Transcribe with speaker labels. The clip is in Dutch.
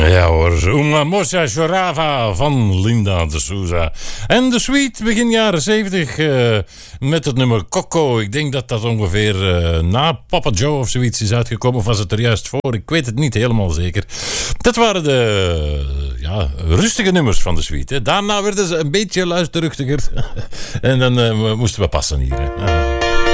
Speaker 1: Ja hoor, Uma Mossa Chorava van Linda de Souza. En de Sweet, begin jaren 70, met het nummer Coco. Ik denk dat dat ongeveer na Papa Joe of zoiets is uitgekomen. Of was het er juist voor? Ik weet het niet helemaal zeker. Dat waren de rustige nummers van de Sweet. Hè. Daarna werden ze een beetje luisterruchtiger. En dan moesten we passen hier. Hè.